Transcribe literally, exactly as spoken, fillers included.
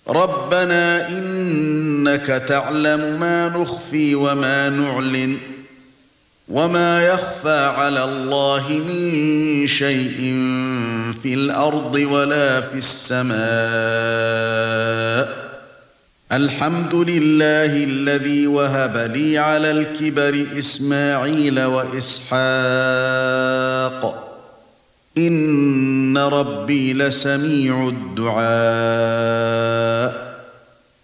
رَبَّنَا إِنَّكَ تَعْلَمُ مَا نُخْفِي وَمَا نُعْلِنُ وَمَا يَخْفَى عَلَى اللَّهِ مِن شَيْءٍ فِي الْأَرْضِ وَلَا فِي السَّمَاءِ الْحَمْدُ لِلَّهِ الَّذِي وَهَبَ لِي عَلَى الْكِبَرِ إِسْمَاعِيلَ وَإِسْحَاقَ إِنَّ رَبِّي لَسَمِيعُ الدُّعَاءِ